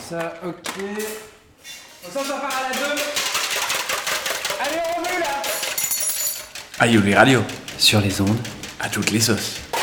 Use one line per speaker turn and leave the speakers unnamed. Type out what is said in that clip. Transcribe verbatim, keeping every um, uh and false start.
ça, ok. On s'en sort par à la deux. Allez, on remet là.
Ayouri Radio,
Sur les ondes,
à toutes les sauces.